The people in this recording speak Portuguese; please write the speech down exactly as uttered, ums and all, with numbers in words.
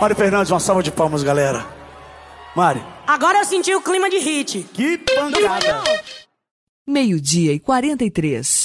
Mari Fernandes, uma salva de palmas, galera. Mari. Agora eu senti o clima de hit. Que pancada. Meio-dia e quarenta e três.